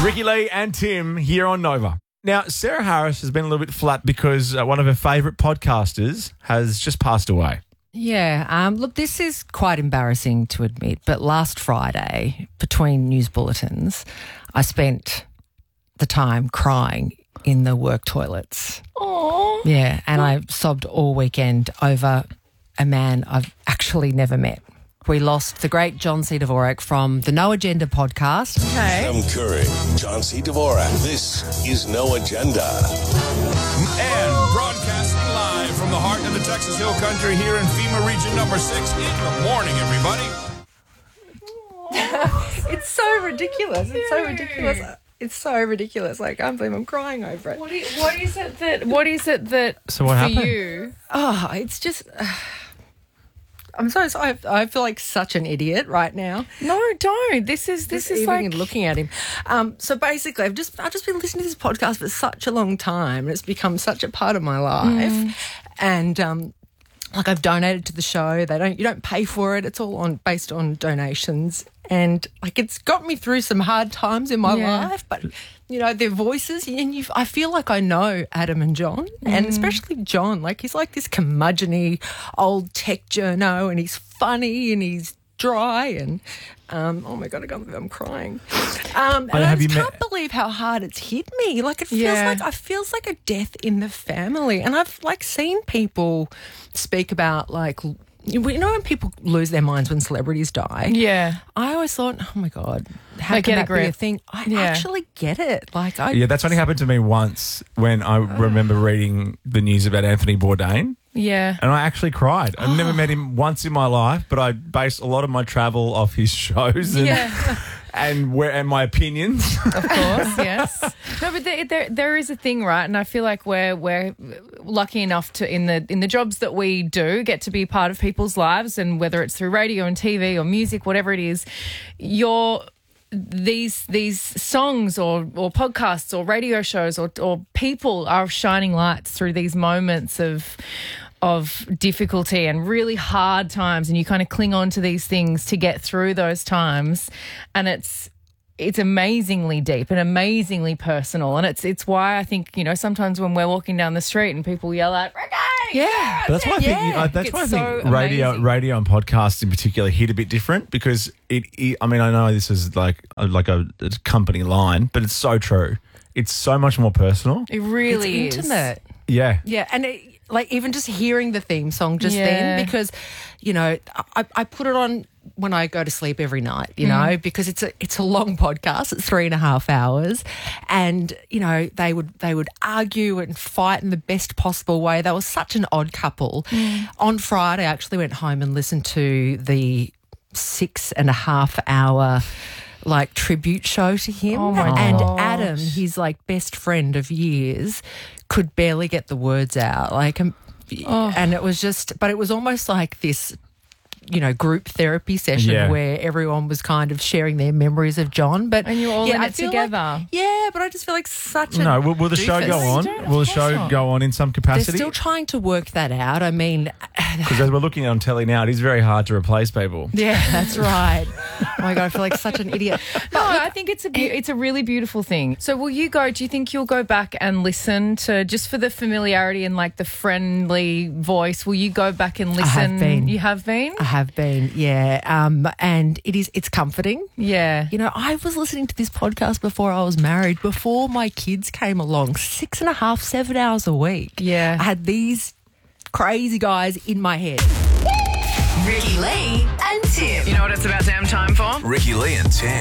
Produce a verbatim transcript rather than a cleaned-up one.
Ricky Lee and Tim here on Nova. Now, Sarah Harris has been a little bit flat because uh, one of her favourite podcasters has just passed away. Yeah, um, look, this is quite embarrassing to admit, but last Friday, between news bulletins, I spent the time crying in the work toilets. Aww. Yeah, and I sobbed all weekend over a man I've actually never met. We lost the great John C. Dvorak from the No Agenda podcast. Okay. Tim Curry, John C. Dvorak. This is No Agenda. And broadcasting live from the heart of the Texas Hill Country here in FEMA Region Number Six. In the morning, everybody. It's so ridiculous. It's so ridiculous. It's so ridiculous. Like, I can't believe I'm crying over it. What is, what is it that? What is it that? So what for happened? you? Oh, it's just... Uh, I'm so sorry. I, I feel like such an idiot right now. No, don't. This is this Just is even like looking at him. Um, so basically, I've just I've just been listening to this podcast for such a long time, and it's become such a part of my life. Mm. And um, like I've donated to the show. They don't you don't pay for it. It's all on based on donations, and like it's got me through some hard times in my Yeah. life. But you know their voices, and you I feel like I know Adam and John, and especially John. Like he's like this curmudgeon-y old tech journo, and he's funny and he's dry and um, oh my god, I can't believe I'm crying. Um, and Oh, I have just you can't met- believe how hard it's hit me. Like it feels Yeah. like I feels like a death in the family, and I've like seen people speak about like you know when people lose their minds when celebrities die. yeah. I always thought, oh my god, how Like, can get a that be a grip. thing? I Yeah. actually get it. Like I Yeah, that's only happened to me once when I remember reading the news about Anthony Bourdain, Yeah. and I actually cried. I've never met him once in my life, but I based a lot of my travel off his shows and Yeah. and where and my opinions. Of course, yes. No, but there, there there is a thing, right? And I feel like we're we're lucky enough to in the in the jobs that we do get to be part of people's lives, and whether it's through radio and T V or music, whatever it is, you're these these songs or or podcasts or radio shows or or people are shining lights through these moments of of difficulty and really hard times, and you kind of cling on to these things to get through those times, and it's it's amazingly deep and amazingly personal, and it's it's why I think, you know, sometimes when we're walking down the street and people yell out Ricky, yeah. But that's why I think Yeah. uh, that's It's why I so think radio, amazing. radio and podcasts in particular hit a bit different because it, it. I mean, I know this is like a, like a, a company line, but it's so true. It's so much more personal. It really It's is intimate. Yeah, Yeah, and it, like even just hearing the theme song just Yeah. then, because you know I, I put it on when I go to sleep every night, you know, because it's a it's a long podcast. It's three and a half hours, and you know they would they would argue and fight in the best possible way. They were such an odd couple. On Friday, I actually went home and listened to the six and a half hour like tribute show to him. Oh my and gosh. Adam, his like best friend of years, could barely get the words out. Like, um, Oh. and it was just, but it was almost like this, you know, group therapy session Yeah. where everyone was kind of sharing their memories of John. But And you're all in I it feel together. Like, yeah, but I just feel like such a no. Will, will the show doofus. go on? don't, of Will the course show not. go on in some They're capacity? still trying to work that out. I mean, Because as we're looking on telly now, it is very hard to replace people. yeah, that's right. Oh my God, I feel like such an idiot. No, I think it's a be- it's a really beautiful thing. So will you go, do you think you'll go back and listen to, just for the familiarity and like the friendly voice, will you go back and listen? have been. You have been? I have been, yeah. Um, and it is, it's comforting. Yeah. You know, I was listening to this podcast before I was married, before my kids came along, six and a half, seven hours a week. Yeah. I had these crazy guys in my head. Ricky Lee and Tim. You know what it's about damn time for? Ricky Lee and Tim.